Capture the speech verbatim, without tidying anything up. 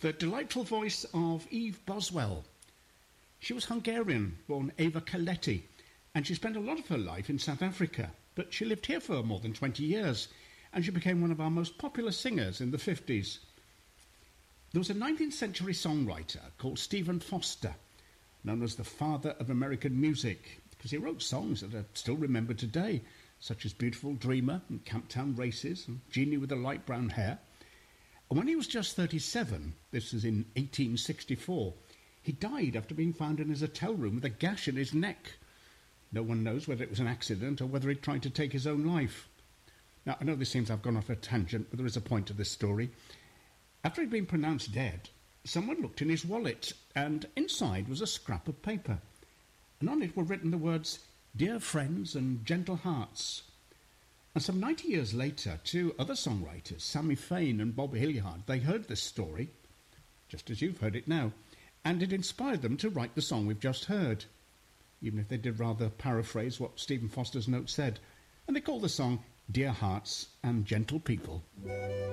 the delightful voice of Eve Boswell. She was Hungarian, born Eva Coletti, and she spent a lot of her life in South Africa, but she lived here for more than twenty years, and she became one of our most popular singers in the fifties. There was a nineteenth century songwriter called Stephen Foster, known as the father of American music, because he wrote songs that are still remembered today, such as Beautiful Dreamer and Camptown Races and Jeannie with the Light Brown Hair. And when he was just thirty-seven, this was in eighteen sixty-four, he died after being found in his hotel room with a gash in his neck. No one knows whether it was an accident or whether he tried to take his own life. Now, I know this seems I've gone off a tangent, but there is a point to this story. After he'd been pronounced dead, someone looked in his wallet, and inside was a scrap of paper. And on it were written the words, "Dear friends and gentle hearts." And some ninety years later, two other songwriters, Sammy Fain and Bob Hilliard, they heard this story, just as you've heard it now, and it inspired them to write the song we've just heard, even if they did rather paraphrase what Stephen Foster's note said. And they called the song Dear Hearts and Gentle People.